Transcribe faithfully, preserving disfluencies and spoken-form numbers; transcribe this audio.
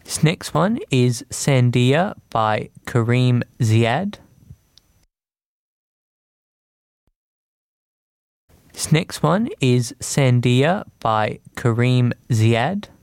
This next one is Sandia by Kareem Ziad. This next one is Sandia by Kareem Ziad.